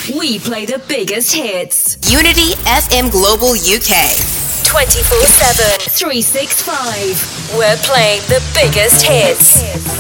We play the biggest hits. Unity FM Global UK. 24/7. 365. We're playing the biggest hits.